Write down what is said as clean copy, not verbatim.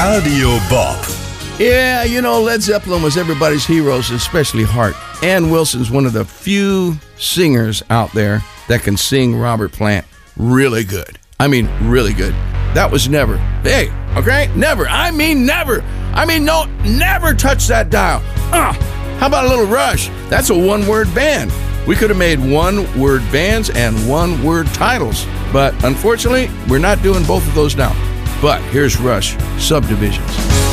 Radio Bop. Yeah, you know, Led Zeppelin was everybody's heroes, especially Hart. Ann Wilson's one of the few singers out there that can sing Robert Plant really good. I mean, really good. That was never. Hey, okay? Never. I mean, never. I mean, no, never touch that dial. How about a little Rush? That's a one-word band. We could have made one-word bands and one-word titles. But unfortunately, we're not doing both of those now. But here's Rush, Subdivisions.